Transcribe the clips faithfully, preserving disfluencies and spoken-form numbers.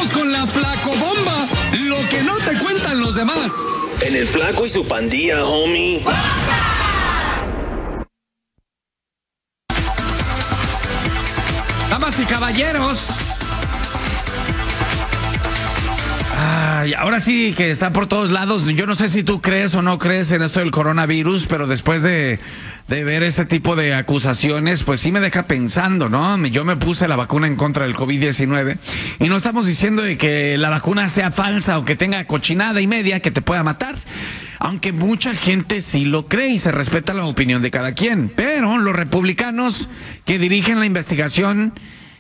Vamos con la flacobomba, lo que no te cuentan los demás. En el Flaco y su pandilla, homie. Damas y caballeros. Ay, ahora sí que está por todos lados. Yo no sé si tú crees o no crees en esto del coronavirus, pero después de, de ver este tipo de acusaciones, pues sí me deja pensando, ¿no? Yo me puse la vacuna en contra del COVID diecinueve y no estamos diciendo de que la vacuna sea falsa o que tenga cochinada y media que te pueda matar. Aunque mucha gente sí lo cree y se respeta la opinión de cada quien. Pero los republicanos que dirigen la investigación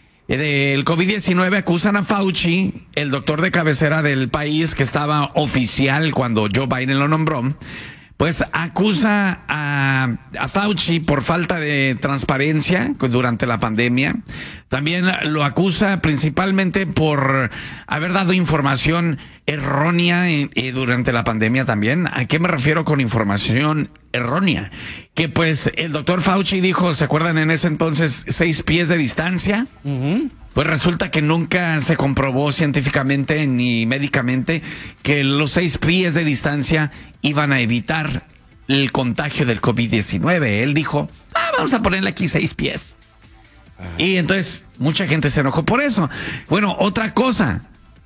del COVID diecinueve acusan a Fauci, el doctor de cabecera del país que estaba oficial cuando Joe Biden lo nombró, pues acusa a, a Fauci por falta de transparencia durante la pandemia. También lo acusa principalmente por haber dado información errónea eh, durante la pandemia también. ¿A qué me refiero con información errónea? Que pues el doctor Fauci dijo, ¿se acuerdan en ese entonces seis pies de distancia? Uh-huh. Pues resulta que nunca se comprobó científicamente ni médicamente que los seis pies de distancia iban a evitar el contagio del COVID diecinueve. Él dijo, ah, vamos a ponerle aquí seis pies. Uh-huh. Y entonces mucha gente se enojó por eso. Bueno, otra cosa,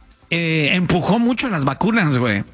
eh, empujó mucho las vacunas, güey.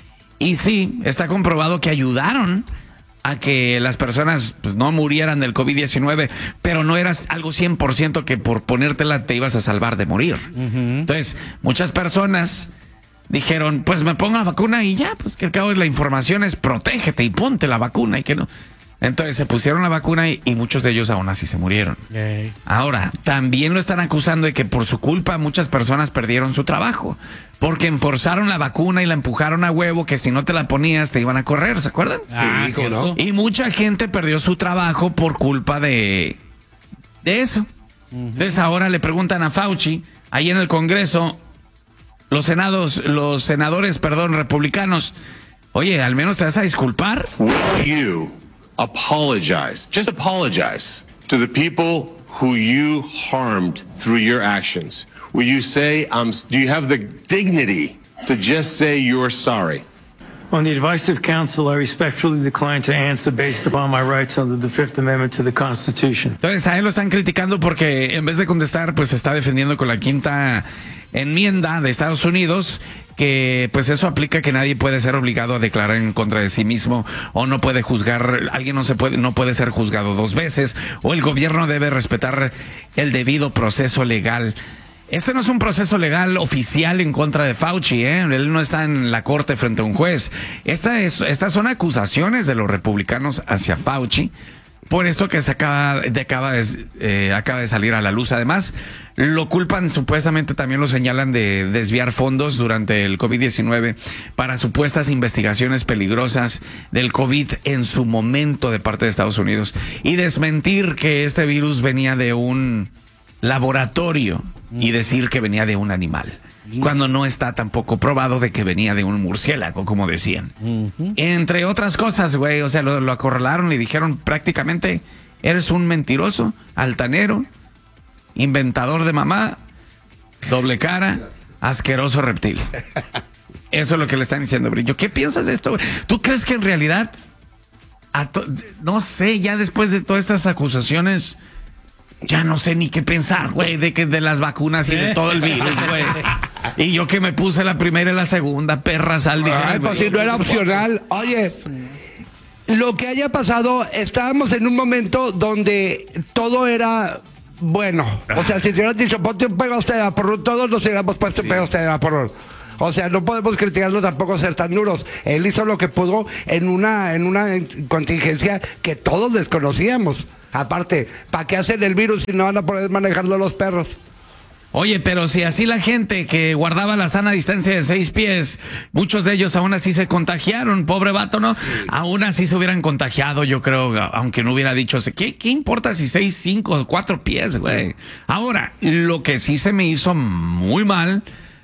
Y sí, está comprobado que ayudaron a que las personas pues, no murieran del COVID diecinueve, pero no era algo cien por ciento que por ponértela te ibas a salvar de morir. Uh-huh. Entonces, muchas personas dijeron, pues me pongo la vacuna y ya, pues que al cabo la información es protégete y ponte la vacuna y que no. Entonces se pusieron la vacuna y, y muchos de ellos aún así se murieron. Okay. Ahora, también lo están acusando de que por su culpa muchas personas perdieron su trabajo. Porque enforzaron la vacuna y la empujaron a huevo, que si no te la ponías te iban a correr, ¿se acuerdan? Ah, sí, ¿no? Y mucha gente perdió su trabajo por culpa de, de eso. Uh-huh. Entonces ahora le preguntan a Fauci, ahí en el Congreso, los senados, los senadores, perdón, republicanos, oye, al menos te vas a disculpar. Will you apologize, just apologize to the people who you harmed through your actions? Will you say, um, do you have the dignity to just say you're sorry? On the advice of counsel, I respectfully decline to answer based upon my rights under the Fifth Amendment to the Constitution. Entonces a él lo están criticando porque en vez de contestar, pues se está defendiendo con la quinta enmienda de Estados Unidos, que pues eso aplica que nadie puede ser obligado a declarar en contra de sí mismo o no puede juzgar, alguien no se puede, no puede ser juzgado dos veces o el gobierno debe respetar el debido proceso legal. Este no es un proceso legal oficial en contra de Fauci, ¿eh? Él no está en la corte frente a un juez. Esta es, estas son acusaciones de los republicanos hacia Fauci. Por esto que se acaba de, acaba, de, eh, acaba de salir a la luz. Además, lo culpan, supuestamente también lo señalan de desviar fondos durante el COVID diecinueve para supuestas investigaciones peligrosas del COVID en su momento de parte de Estados Unidos. Y desmentir que este virus venía de un laboratorio y decir que venía de un animal, cuando no está tampoco probado de que venía de un murciélago, como decían. Uh-huh. Entre otras cosas, güey, o sea, lo, lo acorralaron y dijeron prácticamente, eres un mentiroso, altanero, inventador de mamá, doble cara, asqueroso reptil. Eso es lo que le están diciendo, Brillo. ¿Qué piensas de esto? ¿Tú crees que en realidad, a to- no sé, ya después de todas estas acusaciones, ya no sé ni qué pensar, güey, de que de las vacunas y de todo el virus, güey? Y yo que me puse la primera y la segunda, perra sal de... Ay, pues si no era opcional. Oye, lo que haya pasado, estábamos en un momento donde todo era bueno. O sea, si te hubieran dicho, ponte un pegoste de vaporru, todos nos hubiéramos puesto un sí. pegoste de vaporru. O sea, no podemos criticarlo tampoco ser tan duros. Él hizo lo que pudo en una, en una contingencia que todos desconocíamos. Aparte, ¿para qué hacen el virus si no van a poder manejarlo los perros? Oye, pero si así la gente que guardaba la sana distancia de seis pies, muchos de ellos aún así se contagiaron, pobre vato, ¿no? Sí. Aún así se hubieran contagiado, yo creo, aunque no hubiera dicho, ¿qué, qué importa si seis, cinco, cuatro pies, güey? Ahora, lo que sí se me hizo muy mal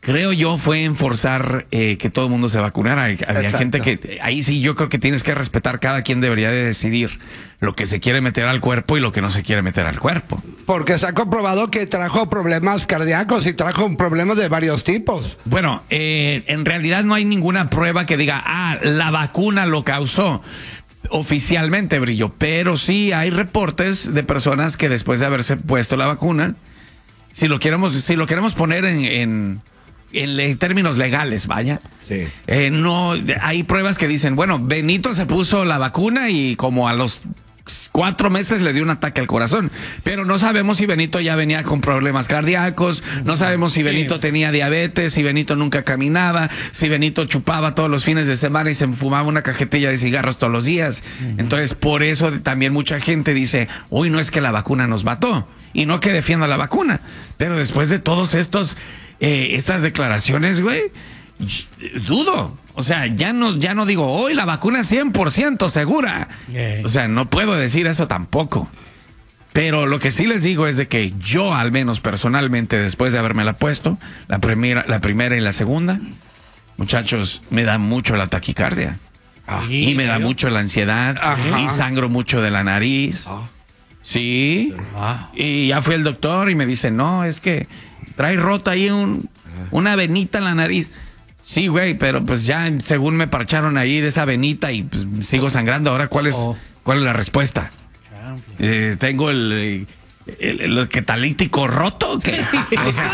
creo yo, fue en forzar eh, que todo el mundo se vacunara. Había Exacto. gente que, ahí sí yo creo que tienes que respetar, cada quien debería de decidir lo que se quiere meter al cuerpo y lo que no se quiere meter al cuerpo. Porque está comprobado que trajo problemas cardíacos y trajo problemas de varios tipos. Bueno, eh, en realidad no hay ninguna prueba que diga, ah, la vacuna lo causó. Oficialmente, Brillo, pero sí hay reportes de personas que después de haberse puesto la vacuna, si lo queremos, si lo queremos poner en, en, en, en términos legales, vaya, Sí. eh, no hay pruebas que dicen, bueno, Benito se puso la vacuna y como a los cuatro meses le dio un ataque al corazón, pero no sabemos si Benito ya venía con problemas cardíacos, no sabemos si Benito tenía diabetes, si Benito nunca caminaba, si Benito chupaba todos los fines de semana y se fumaba una cajetilla de cigarros todos los días. Entonces, por eso también mucha gente dice, uy, no es que la vacuna nos mató, y no que defienda la vacuna, pero después de todos estos, eh, estas declaraciones, güey, dudo. O sea, ya no, ya no digo, hoy la vacuna es cien por ciento segura. Yeah. O sea, no puedo decir eso tampoco. Pero lo que sí les digo es de que yo, al menos personalmente, después de habérmela puesto, la primera, la primera y la segunda, muchachos, me da mucho la taquicardia. Sí, Y me da ¿en serio? mucho la ansiedad. Ajá. Y sangro mucho de la nariz. Sí. Ah. Y ya fui al doctor y me dice, no, es que trae rota ahí un, una venita en la nariz. Sí, güey, pero pues ya según me parcharon ahí de esa venita y pues, sigo sangrando. Ahora, ¿cuál es, Oh. cuál es la respuesta? Eh, tengo el, el, el catalítico roto. ¿Qué? O sea,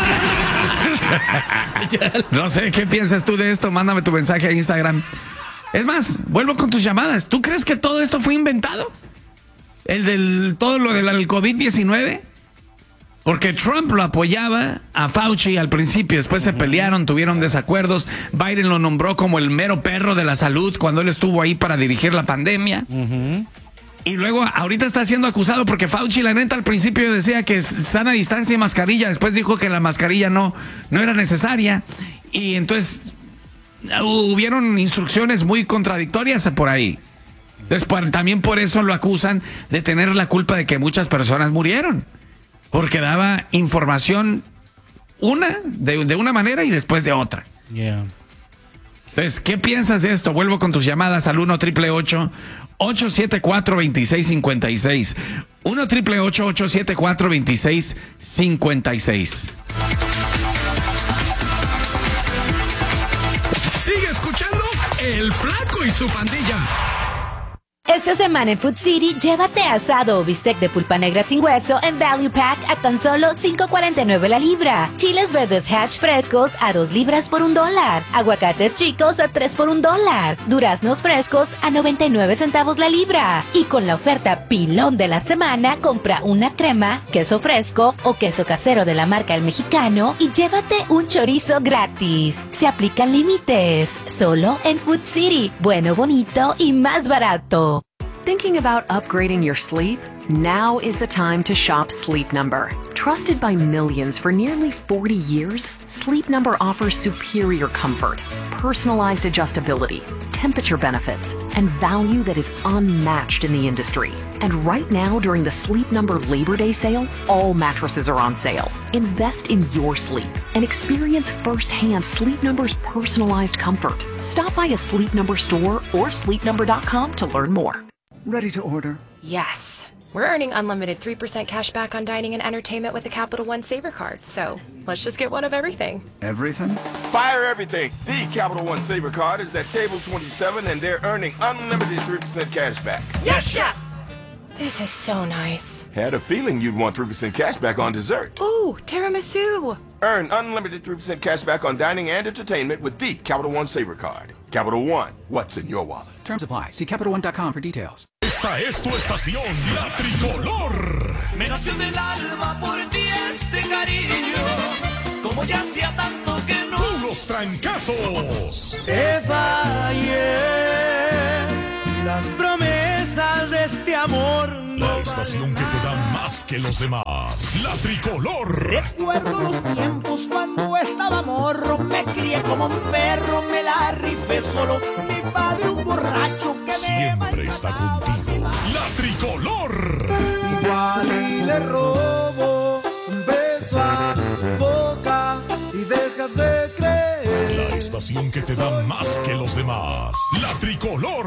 no sé, ¿qué piensas tú de esto? Mándame tu mensaje a Instagram. Es más, vuelvo con tus llamadas. ¿Tú crees que todo esto fue inventado? El del todo lo del COVID diecinueve. Porque Trump lo apoyaba a Fauci al principio, después se pelearon, tuvieron desacuerdos. Biden lo nombró como el mero perro de la salud cuando él estuvo ahí para dirigir la pandemia. Y luego ahorita está siendo acusado porque Fauci, la neta, al principio decía que sana distancia y mascarilla. Después dijo que la mascarilla no, no era necesaria. Y entonces hubieron instrucciones muy contradictorias por ahí. Entonces por, también por eso lo acusan de tener la culpa de que muchas personas murieron. Porque daba información una de, de una manera y después de otra. Yeah. Entonces, ¿qué piensas de esto? Vuelvo con tus llamadas al uno triple ocho ocho siete cuatro dos seis cinco seis. uno triple ocho ocho siete cuatro dos seis cinco seis. Sigue escuchando El Flaco y su Pandilla. Esta semana en Food City, llévate asado o bistec de pulpa negra sin hueso en Value Pack a tan solo cinco cuarenta y nueve la libra. Chiles verdes Hatch frescos a dos libras por un dólar. Aguacates chicos a tres por un dólar. Duraznos frescos a noventa y nueve centavos la libra. Y con la oferta pilón de la semana, compra una crema, queso fresco o queso casero de la marca El Mexicano y llévate un chorizo gratis. Se aplican límites. Solo en Food City. Bueno, bonito y más barato. Thinking about upgrading your sleep? Now is the time to shop Sleep Number. Trusted by millions for nearly forty years, Sleep Number offers superior comfort, personalized adjustability, temperature benefits, and value that is unmatched in the industry. And right now, during the Sleep Number Labor Day sale, all mattresses are on sale. Invest in your sleep and experience firsthand Sleep Number's personalized comfort. Stop by a Sleep Number store or sleep number dot com to learn more. Ready to order? Yes. We're earning unlimited three percent cash back on dining and entertainment with a Capital One Saver card. So let's just get one of everything. Everything? Fire everything. The Capital One Saver card is at table twenty-seven and they're earning unlimited three percent cash back. Yes, Chef! This is so nice. Had a feeling you'd want three percent cash back on dessert. Ooh, tiramisu. Earn unlimited three percent cash back on dining and entertainment with the Capital One Saver card. Capital One, what's in your wallet? Terms apply. See Capital One dot com for details. Esta es tu estación, La Tricolor. Me nació del alma por ti este cariño, como ya hacía tanto que no. Puros trancazos. Te fallé, las promesas de este amor. La estación que te da más que los demás. La Tricolor. Recuerdo los tiempos cuando estaba morro, me crié como un perro, me la rifé solo. Mi padre un borracho que siempre me está contigo. La Tricolor. Igual y le robo un beso a tu boca y dejas de creer. estación que te da más que los demás. La Tricolor.